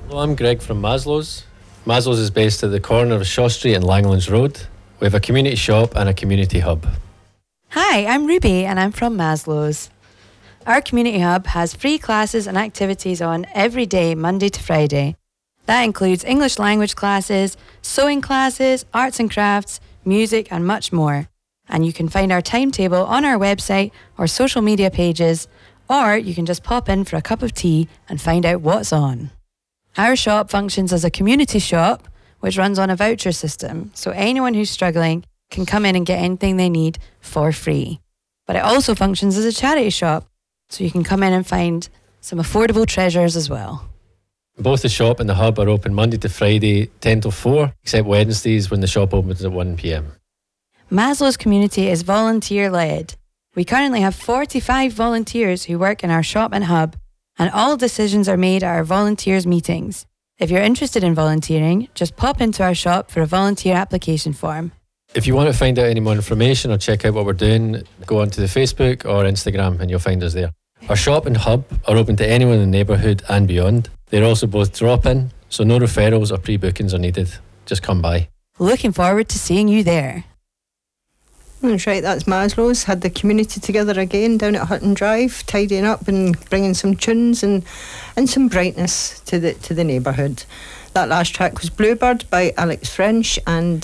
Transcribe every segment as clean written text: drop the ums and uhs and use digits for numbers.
Hello, I'm Greg from Maslow's. Maslow's is based at the corner of Shaw Street and Langlands Road. We have a community shop and a community hub. Hi, I'm Ruby and I'm from Maslow's. Our community hub has free classes and activities on every day, Monday to Friday. That includes English language classes, sewing classes, arts and crafts, music and much more. And you can find our timetable on our website or social media pages, or you can just pop in for a cup of tea and find out what's on. Our shop functions as a community shop, which runs on a voucher system, so anyone who's struggling can come in and get anything they need for free. But it also functions as a charity shop, so you can come in and find some affordable treasures as well. Both the shop and the hub are open Monday to Friday, 10 till 4, except Wednesdays when the shop opens at 1 p.m. Maslow's community is volunteer-led. We currently have 45 volunteers who work in our shop and hub, and all decisions are made at our volunteers' meetings. If you're interested in volunteering, just pop into our shop for a volunteer application form. If you want to find out any more information or check out what we're doing, go onto the Facebook or Instagram and you'll find us there. Our shop and hub are open to anyone in the neighbourhood and beyond. They're also both drop-in, so no referrals or pre-bookings are needed. Just come by. Looking forward to seeing you there. That's right, that's Maslow's. Had the community together again down at Hutton Drive, tidying up and bringing some tunes and some brightness to the neighbourhood. That last track was Bluebird by Alexis French. I'm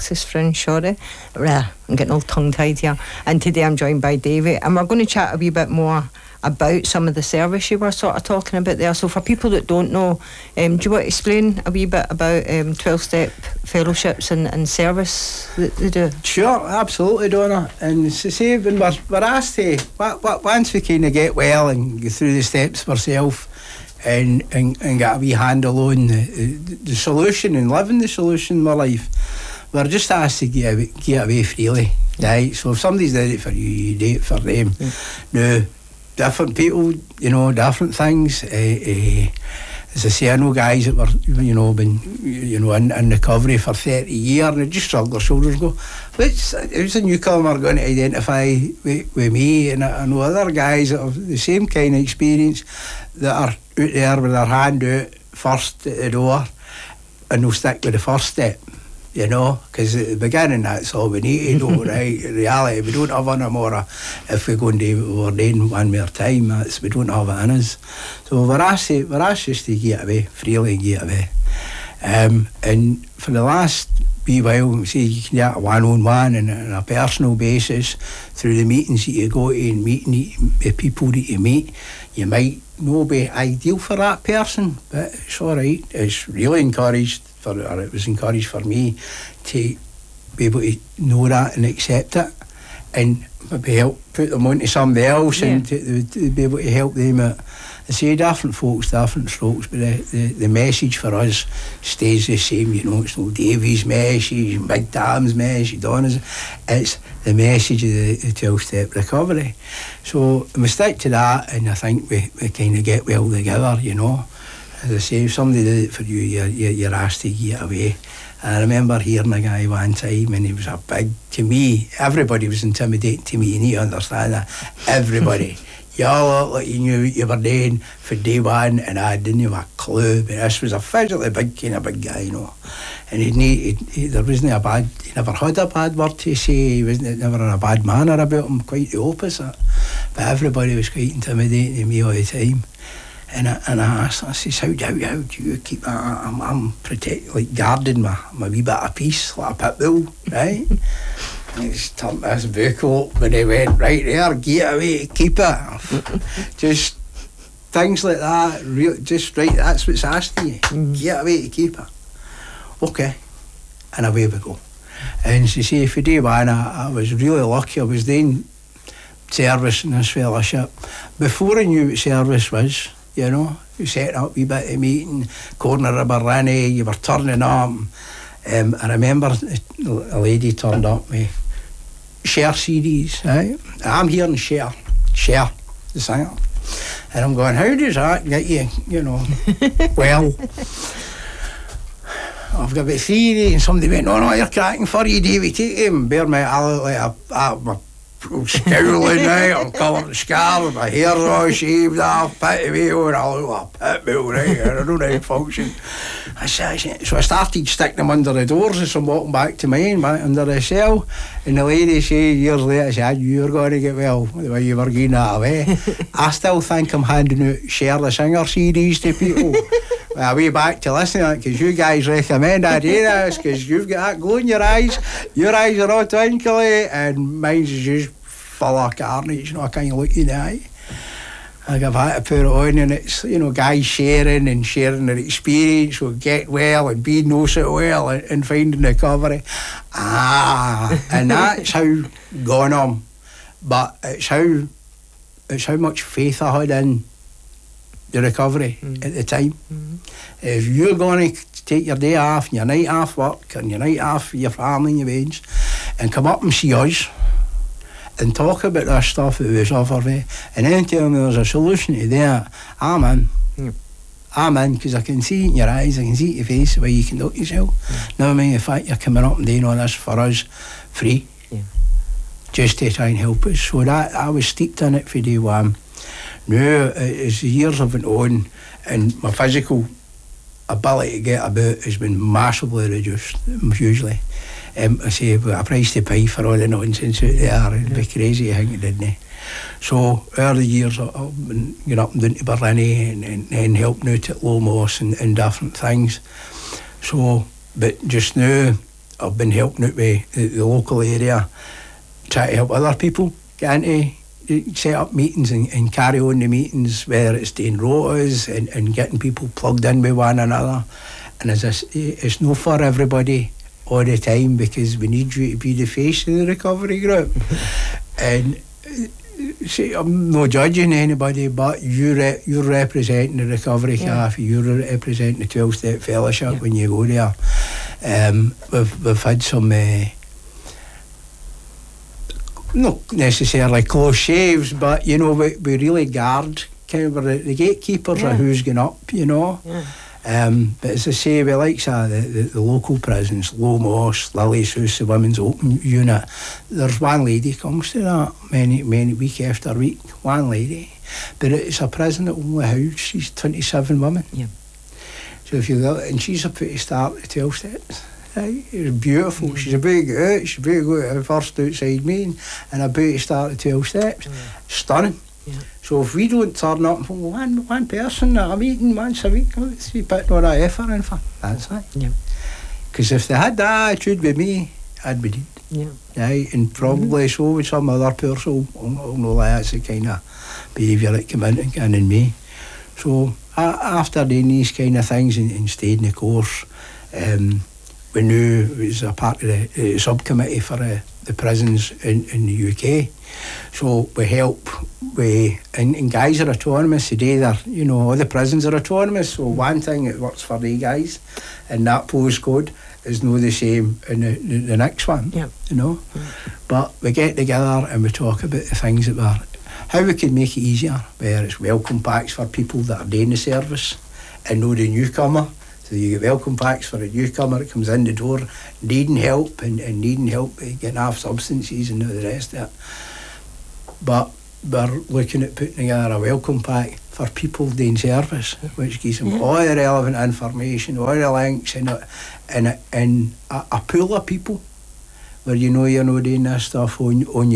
getting all tongue-tied here. And today I'm joined by Davy, and we're going to chat a wee bit more about some of the service you were sort of talking about there. So for people that don't know, do you want to explain a wee bit about 12-step fellowships and service that they do? Sure, absolutely, Donna. And as I say, when we're asked to, once we kind of get well and go through the steps ourselves and get a wee handle on the solution and living the solution in our life, we're just asked to get away freely. Right? So if somebody's done it for you, you do it for them. Now, different people, different things. As I say, I know guys that were, been, in recovery for 30 years and they just shrug their shoulders and go, who's a newcomer going to identify with me? And I know other guys that have the same kind of experience that are out there with their hand out first at the door and they'll stick with the first step. Because at the beginning that's all we need to do, right? In reality, we don't have any more. If we go and do what we're doing one more time, we don't have it in us. So we're asked just to get away, freely get away. And for the last wee while, say you can get a one-on-one and on a personal basis through the meetings that you go to and meeting the people that you meet. You might not be ideal for that person, but it's all right. It's really encouraged. It was encouraged for me to be able to know that and accept it and maybe help put them onto somebody else and to be able to help them out. I say different folks, different strokes, but the message for us stays the same. It's no Davy's message, Big Dam's message, Donna's. It's the message of the 12-step recovery. So we stick to that, and I think we kind of get well together, As I say, if somebody did it for you, you're asked to get away. And I remember hearing a guy one time, and he was to me, everybody was intimidating to me. You need to understand that. Everybody. You all looked like you knew what you were doing for day one, and I didn't have a clue. But this was a physically big guy, And there wasn't a bad, he never had a bad word to say. He wasn't never in a bad manner about him, quite the opposite. But everybody was quite intimidating to me all the time. And I asked, I says, how do you keep that? I'm guarding my wee bit of peace, like a pit bull, right? And he's turned this book up and he went, right there, get away, keep it. Just things like that, just right, that's what's asked of you. Get away to keep it. Okay. And away we go. And she said, for day one, I was really lucky. I was doing service in this fellowship. Before I knew what service was, you set up a wee bit of meeting, corner of Barrenny, you were turning up. I remember a lady turned up with Cher CDs, right? I'm hearing Cher, the singer. And I'm going, how does that get you, well, I've got about 3 and somebody went, no, you're cracking for you, Davy, take him. Bear me, I look like scowling right, I'm covered in scars, my hair's all shaved off, pit away, and I look like a pit bull, right, and I don't know how to function. So I started sticking them under the doors as I'm walking back to mine, under the cell, and the lady said years later, she said, "You're going to get well, the way you were getting that away." I still think I'm handing out Cher the Singer CDs to people. Well, way back to listening because you guys recommend I do this because you've got that glow in your eyes are all twinkly and mine's is just full of carnage, I can't look you in the eye. Like I've had to put it on and it's, guys sharing their experience with getting well and being no so well and finding recovery. And that's how gone on. But it's how much faith I had in the recovery at the time. If you're going to take your day off and your night off work and your night off for your family and your age and come up and see us and talk about this stuff that was offered me and then tell me there's a solution to that, I'm in. I'm in because I can see it in your eyes, I can see it in your face the way you conduct yourself. Never mind the fact you're coming up and doing all this for us free, just to try and help us. So that I was steeped in it for day one. Now, as the years have went on and my physical ability to get about has been massively reduced, hugely. I say, well, a price to pay for all the nonsense out there, it'd be crazy, I think it didn't. So, early years, I've been going up and down to Berlin and helping out at Lomos and different things. So, but just now, I've been helping out with the local area, trying to help other people get into set up meetings and carry on the meetings, whether it's doing rotas and getting people plugged in with one another. And it's not for everybody all the time because we need you to be the face of the recovery group. And see, I'm not judging anybody, but you're representing the recovery cafe, you're representing the 12-step fellowship when you go there. We've had some not necessarily close shaves, but we really guard kind of the gatekeepers of who's going up, but as I say, we like the local prisons, Lomos, Lily's House, the Women's Open Unit. There's one lady comes to that many week after week, one lady, but it's a prison that only houses 27 women. So if you go, and she's about to start the 12 steps. It's beautiful. She's about to go out. She's about to go to first outside me and about to start the 12 steps. Stunning. So if we don't turn up for one person at a meeting once a week, let's be putting all that effort in for. That's it. Because if they had that attitude with me, I'd be dead. And probably so with some other person. I'll know that's the kind of behaviour that came in me. So after doing these kind of things and stayed in the course, we knew it was a part of the subcommittee for the prisons in the UK. So we help, and guys are autonomous today. All the prisons are autonomous. So one thing that works for the guys in that postcode is not the same in the next one. But we get together and we talk about the things that how we can make it easier, whether it's welcome packs for people that are doing the service and know the newcomer. So you get welcome packs for a newcomer that comes in the door needing help and needing help getting off substances and all the rest of it. But we're looking at putting together a welcome pack for people doing service, which gives them all the relevant information, all the links, and a pool of people where you're not doing this stuff on your